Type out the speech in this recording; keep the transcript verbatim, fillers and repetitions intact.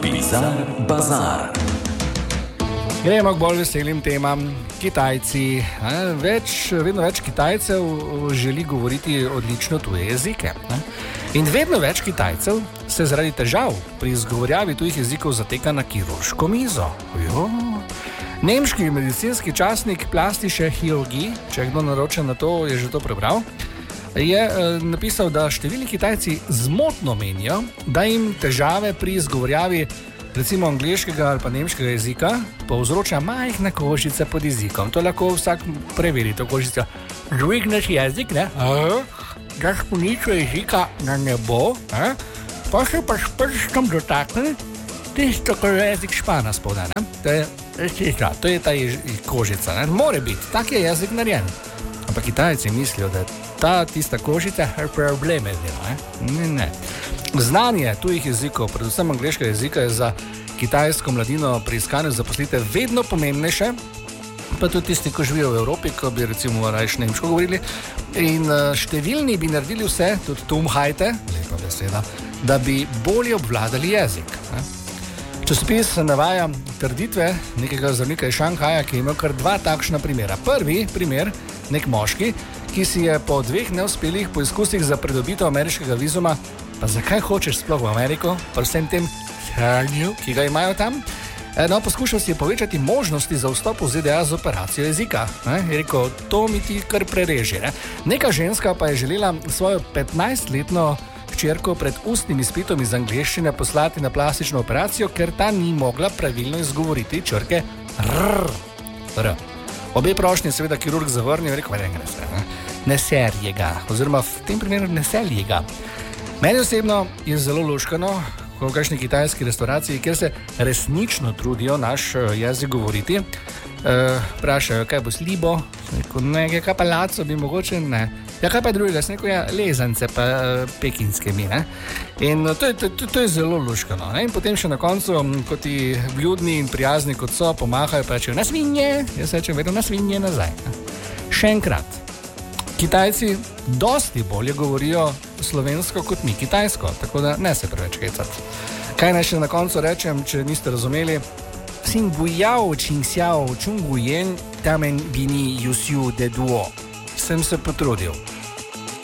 Bizar Bazar. Gremo k bolj veselim temam. Kitajci. Več, vedno več Kitajcev želi govoriti odlično tuje jezike. Ne? In vedno več Kitajcev se zaradi težav pri izgovorjavi tujih jezikov zateka na kirurško mizo. Jo. Nemški medicinski časnik Plastische Chirurgie, če kdo naroča na to, je že to prebral, je eh, napisal, da številni Kitajci zmotno menijo, da jim težave pri izgovorjavi recimo angleškega ali pa nemškega jezika povzroča majhna kožica pod jezikom. To lahko vsak preveri, to kožico. Dvigneš jezik, ne? Daš poničo jezika na nebo, a? Pa se pa s prstom dotakne tisto, ko jezik špana spodaj, ne? To je, to je ta jež, kožica, ne? More biti, tak je jezik narejen. Ampak Kitajci mislijo, da ta tista kožica je probleme dela, ne? Ne, ne. Znanje tujih jezikov, predvsem angleškega jezika, je za kitajsko mladino pri iskanju zaposlitve vedno pomembnejše, pa tudi tisti, ko živijo v Evropi, ko bi recimo rajš nemško govorili. In številni bi naredili vse, tudi Tom Hajte, lepa beseda, da bi bolje obvladali jezik. Ne? Časopis navaja trditve nekega zdravnika iz Šanghaja, ki je imel kar dva takšna primera. Prvi primer, nek moški, ki si je po dveh neuspelih poizkusih za pridobitev ameriškega vizuma, pa zakaj hočeš sploh v Ameriko, pa vsem tem sranju, ki ga imajo tam, no, poskušal si je povečati možnosti za vstop v Z D A z operacijo jezika. Ne? Je rekel, to mi ti kar prereže. Ne? Neka ženska pa je želela svojo petnajstletno hčerko pred ustnim izpitom iz angleščine poslati na plastično operacijo, ker ta ni mogla pravilno izgovoriti črke R. R. Obe prošnje seveda kirurg zavrnil in rekel, ne, ne, ne serje ga, oziroma v tem primeru ne selje ga. Meni osebno je zelo luškano, ko v kakšni kitajski restauraciji, kjer se resnično trudijo naš jezik govoriti, uh, vprašajo, kaj bo slibo, nekaj kaj pa laco bi mogoče, ne. Ja, kaj pa drugega, neko ja, lezance pa uh, pekinske mi, ne. In to je, to, to je zelo luškano, ne. In potem še na koncu, ko ti vljudni in prijazni kot so, pomahajo, pa rečejo, na svinje, jaz rečem vedno na svinje nazaj. Ne. Še enkrat. Kitajci dosti bolje govorijo slovensko kot mi kitajsko, tako da ne se preveč hecati. Kaj naj še na koncu rečem, če niste razumeli? Xin gujao, qing xiao, chung guyen, tamen bini yusiu de duo. Sem se potrudil.